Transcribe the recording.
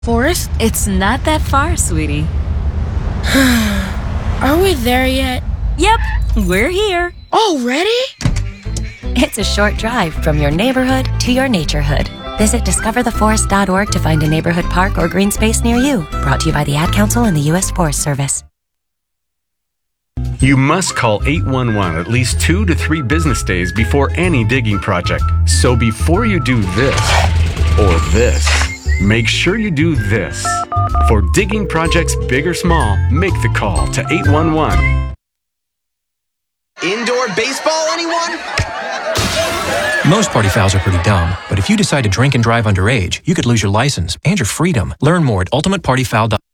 Forest? It's not that far, sweetie. Are we there yet? Yep, we're here. Already? It's a short drive from your neighborhood to your naturehood. Visit discovertheforest.org to find a neighborhood park or green space near you. Brought to you by the Ad Council and the U.S. Forest Service. You must call 811 at least 2 to 3 business days before any digging project. So before you do this or this, make sure you do this. For digging projects big or small, make the call to 811. Indoor baseball, anyone? Most party fouls are pretty dumb, but if you decide to drink and drive underage, you could lose your license and your freedom. Learn more at ultimatepartyfoul.com.